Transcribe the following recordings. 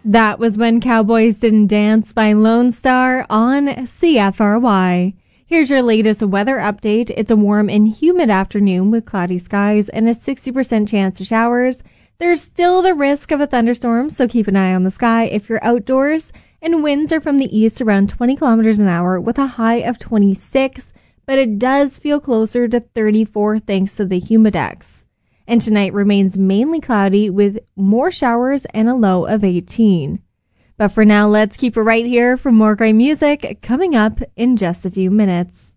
That was When Cowboys Didn't Dance by Lone Star on CFRY. Here's your latest weather update. It's a warm and humid afternoon with cloudy skies and a 60% chance of showers. There's still the risk of a thunderstorm, so keep an eye on the sky if you're outdoors. And winds are from the east around 20 kilometers an hour with a high of 26, but it does feel closer to 34 thanks to the humidex. And tonight remains mainly cloudy with more showers and a low of 18. But for now, let's keep it right here for more great music coming up in just a few minutes.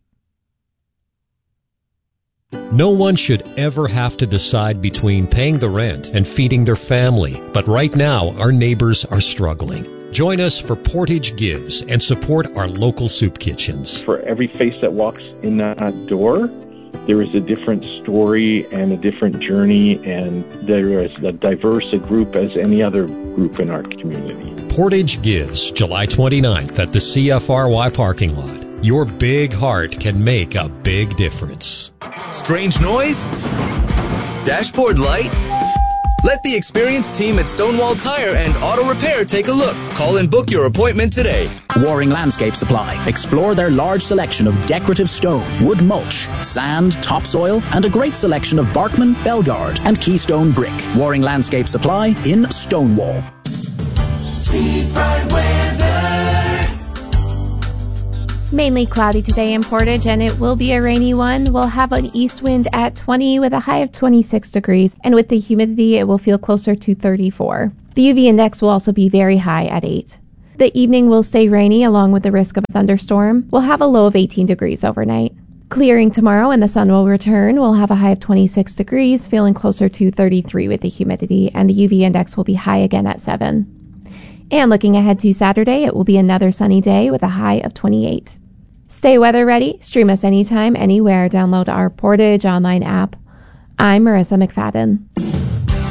No one should ever have to decide between paying the rent and feeding their family. But right now, our neighbors are struggling. Join us for Portage Gives and support our local soup kitchens. For every face that walks in that door, there is a different story and a different journey, and there is as diverse a group as any other group in our community. Portage Gives, July 29th at the CFRY parking lot. Your big heart can make a big difference. Strange noise? Dashboard light? Let the experienced team at Stonewall Tire and Auto Repair take a look. Call and book your appointment today. Waring Landscape Supply. Explore their large selection of decorative stone, wood mulch, sand, topsoil, and a great selection of Barkman, Belgard, and Keystone brick. Waring Landscape Supply in Stonewall. Seafront weather. Mainly cloudy today in Portage, and it will be a rainy one. We'll have an east wind at 20 with a high of 26 degrees, and with the humidity, it will feel closer to 34. The UV index will also be very high at 8. The evening will stay rainy along with the risk of a thunderstorm. We'll have a low of 18 degrees overnight. Clearing tomorrow and the sun will return. We'll have a high of 26 degrees, feeling closer to 33 with the humidity, and the UV index will be high again at 7. And looking ahead to Saturday, it will be another sunny day with a high of 28. Stay weather ready. Stream us anytime, anywhere. Download our Portage online app. I'm Marissa McFadden.